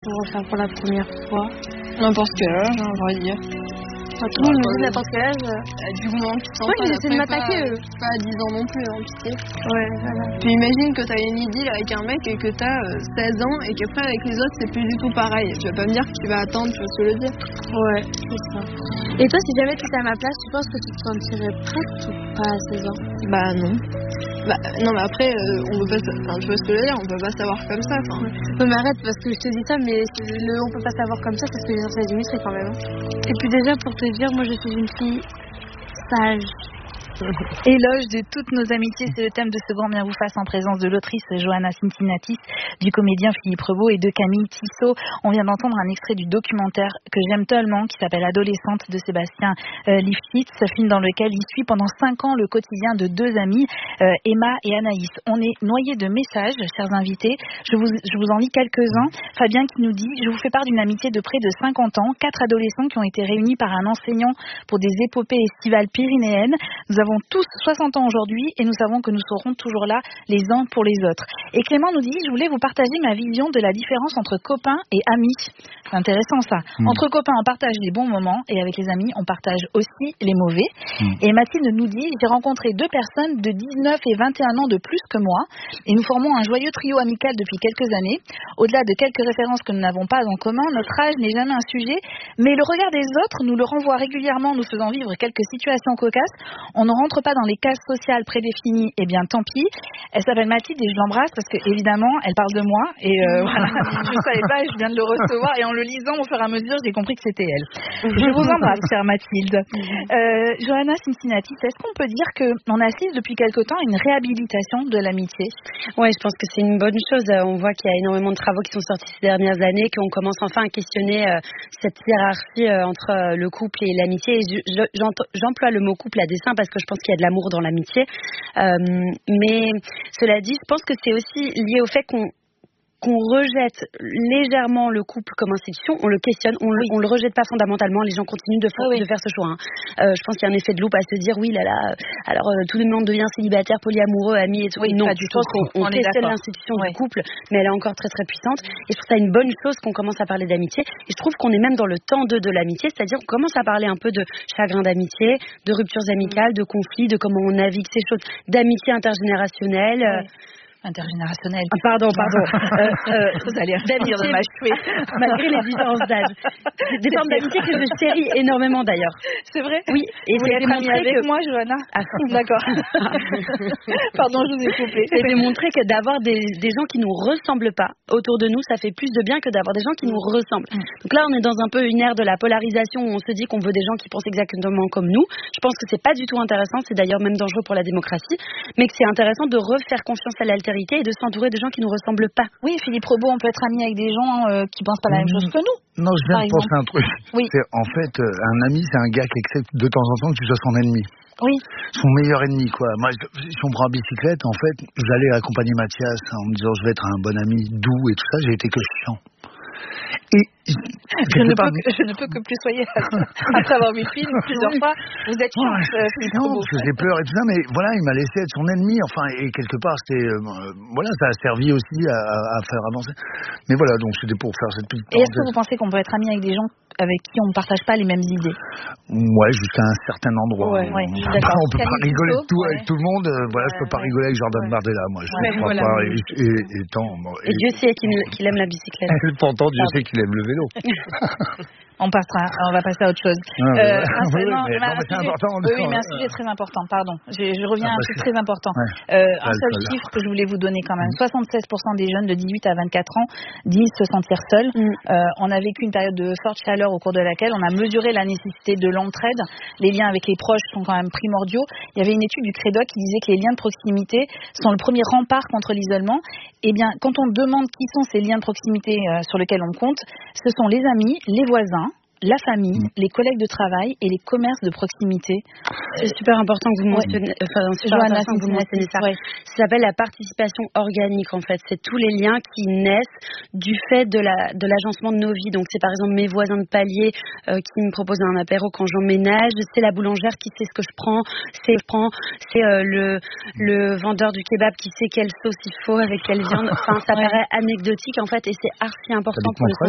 pour faire pour la première fois? N'importe quel âge, on va dire. Tout le monde nous dit n'importe quel âge. Du moment que tu sens Ouais, pas ils essaient de m'attaquer, eux. Pas à 10 ans non plus, hein, pitié. Ouais, voilà. Puis imagine que t'as une idylle avec un mec et que t'as 16 ans et qu'après avec les autres c'est plus du tout pareil. Tu vas pas me dire que tu vas attendre, tu vas se le dire. Ouais, c'est ça. Et toi, si jamais tu étais à ma place, tu penses que tu te sentirais prête ou pas à 16 ans? Bah non. Non mais après, on peut pas, enfin, tu vois ce que je veux dire, on peut pas savoir comme ça. Non mais arrête, parce que je te dis ça, mais on peut pas savoir comme ça parce que les anciens illustrés quand même. Et puis déjà, pour te dire, moi je suis une fille sage. Éloge de toutes nos amitiés, c'est le thème de ce Grand Bien vous fasse en présence de l'autrice Johanna Cincinnatis, du comédien Philippe Rebaud et de Camille Tissot. On vient d'entendre un extrait du documentaire que j'aime tellement qui s'appelle Adolescente de Sébastien Lifshitz, film dans lequel il suit pendant 5 ans le quotidien de 2 amies, Emma et Anaïs. On est noyé de messages, chers invités. Je vous en lis quelques-uns. Fabien qui nous dit: je vous fais part d'une amitié de près de 50 ans, 4 adolescents qui ont été réunis par un enseignant pour des épopées estivales pyrénéennes. Nous avons tous 60 ans aujourd'hui et nous savons que nous serons toujours là les uns pour les autres. Et Clément nous dit: je voulais vous partager ma vision de la différence entre copains et amis. C'est intéressant ça. Entre copains, on partage les bons moments et avec les amis, on partage aussi les mauvais. Et Mathilde nous dit: j'ai rencontré 2 personnes de 19 et 21 ans de plus que moi et nous formons un joyeux trio amical depuis quelques années. Au-delà de quelques références que nous n'avons pas en commun, notre âge n'est jamais un sujet, mais le regard des autres nous le renvoie régulièrement, nous faisant vivre quelques situations cocasses. On ne rentre pas dans les cases sociales prédéfinies, eh bien tant pis. Elle s'appelle Mathilde et je l'embrasse parce que évidemment elle parle de moi et voilà, je ne savais pas et je viens de le recevoir et en le lisant au fur et à mesure j'ai compris que c'était elle. Je vous embrasse, chère Mathilde. Johanna Cincinnatis, est-ce qu'on peut dire qu'on assiste depuis quelque temps à une réhabilitation de l'amitié? Ouais, je pense que c'est une bonne chose. On voit qu'il y a énormément de travaux qui sont sortis ces dernières années, qu'on commence enfin à questionner cette hiérarchie entre le couple et l'amitié. Et j'emploie le mot couple à dessein parce que je pense qu'il y a de l'amour dans l'amitié. Mais cela dit, je pense que c'est aussi lié au fait qu'on rejette légèrement le couple comme institution, on le questionne, on le rejette pas fondamentalement, les gens continuent de faire ce choix. Je pense qu'il y a un effet de loupe à se dire alors tout le monde devient célibataire, polyamoureux, ami et tout. Oui, non, pas du tout. on questionne l'institution du couple, mais elle est encore très très puissante. Et je trouve ça une bonne chose qu'on commence à parler d'amitié. Et je trouve qu'on est même dans le temps de l'amitié, c'est-à-dire qu'on commence à parler un peu de chagrin d'amitié, de ruptures amicales, de conflits, de comment on navigue ces choses, d'amitié intergénérationnelle. Intergénérationnel. Pardon. Vous allez rire de m'achever. Malgré les différences d'âge. Des formes d'amitié que je chéris énormément d'ailleurs. C'est vrai? Oui. Et vous voulez être amie avec moi, Johanna? D'accord. Pardon, je vous ai coupé. C'est démontré que d'avoir des gens qui nous ressemblent pas autour de nous, ça fait plus de bien que d'avoir des gens qui nous ressemblent. Donc là, on est dans un peu une ère de la polarisation où on se dit qu'on veut des gens qui pensent exactement comme nous. Je pense que c'est pas du tout intéressant. C'est d'ailleurs même dangereux pour la démocratie. Mais que c'est intéressant de refaire confiance à l'altérité et de s'entourer de gens qui nous ressemblent pas. Oui, Philippe Rebaud, on peut être ami avec des gens qui pensent pas la même chose que nous. Non, je viens de penser un truc. Oui. En fait, un ami, c'est un gars qui accepte de temps en temps que tu sois son ennemi. Oui. Son meilleur ennemi, quoi. Moi, si on prend la bicyclette, en fait, j'allais accompagner Mathias en me disant je vais être un bon ami doux et tout ça, j'ai été que chiant. Et je ne peux que plus soyez après avoir vu le film plusieurs fois, vous êtes chiant. Non, parce que j'ai peur et tout ça, mais voilà, il m'a laissé être son ennemi, enfin, et quelque part, c'était, ça a servi aussi à faire avancer. Mais voilà, donc c'était pour faire cette petite parenthèse. Et est-ce que vous pensez qu'on peut être ami avec des gens avec qui on ne partage pas les mêmes idées? Ouais, jusqu'à un certain endroit. Ouais, on peut pas rigoler de tout avec tout le monde. Je peux pas rigoler avec Jordan Bardella, moi. Je ne crois pas. Et Dieu sait qu'il aime la bicyclette. Pourtant, Dieu sait qu'il aime le vélo. On va passer à autre chose. Mais c'est important. Oui, mais un sujet très important, pardon. Je reviens à un truc très important. Un seul chiffre que je voulais vous donner quand même. 76% des jeunes de 18 à 24 ans disent se sentir seuls. On a vécu une période de forte chaleur au cours de laquelle on a mesuré la nécessité de l'entraide. Les liens avec les proches sont quand même primordiaux. Il y avait une étude du Crédoc qui disait que les liens de proximité sont le premier rempart contre l'isolement. Eh bien, quand on demande qui sont ces liens de proximité sur lesquels on compte, ce sont les amis, les voisins, la famille, les collègues de travail et les commerces de proximité. C'est super important que vous mentionnez, ça. Ouais. Ça s'appelle la participation organique en fait. C'est tous les liens qui naissent du fait de l'agencement de nos vies. Donc c'est par exemple mes voisins de palier qui me proposent un apéro quand j'emménage. C'est la boulangère qui sait ce que je prends. C'est le vendeur du kebab qui sait quelle sauce il faut avec quelle viande. Enfin ça paraît anecdotique en fait et c'est archi important pour le